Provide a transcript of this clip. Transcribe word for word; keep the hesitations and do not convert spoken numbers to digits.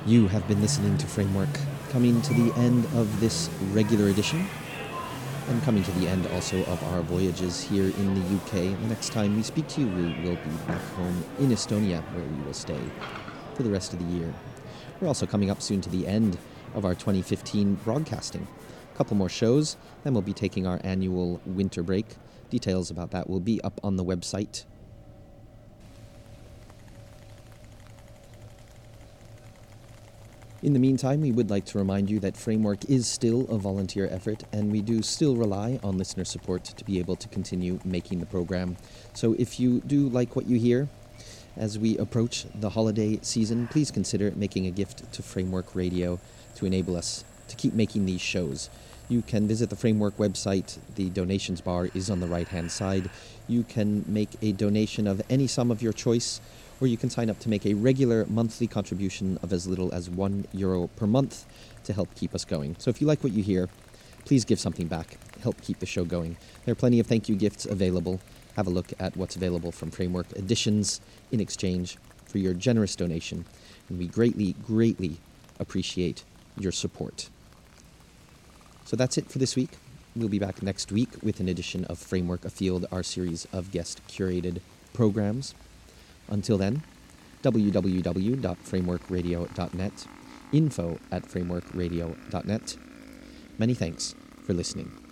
You have been listening to Framework, coming to the end of this regular edition, and coming to the end also of our voyages here in the U K. The next time we speak to you, we will be back home in Estonia, where we will stay for the rest of the year. We're also coming up soon to the end of our twenty fifteen broadcasting. A couple more shows, then we'll be taking our annual winter break. Details about that will be up on the website. In the meantime, we would like to remind you that Framework is still a volunteer effort, and we do still rely on listener support to be able to continue making the program. So if you do like what you hear, as we approach the holiday season, please consider making a gift to Framework Radio to enable us to keep making these shows. You can visit the Framework website. The donations bar is on the right-hand side. You can make a donation of any sum of your choice, or you can sign up to make a regular monthly contribution of as little as one euro per month to help keep us going. So if you like what you hear, please give something back. Help keep the show going. There are plenty of thank you gifts available. Have a look at what's available from Framework Editions in exchange for your generous donation. And we greatly, greatly appreciate your support. So that's it for this week. We'll be back next week with an edition of Framework Afield, our series of guest-curated programs. Until then, w w w dot framework radio dot net, info at framework radio dot net. Many thanks for listening.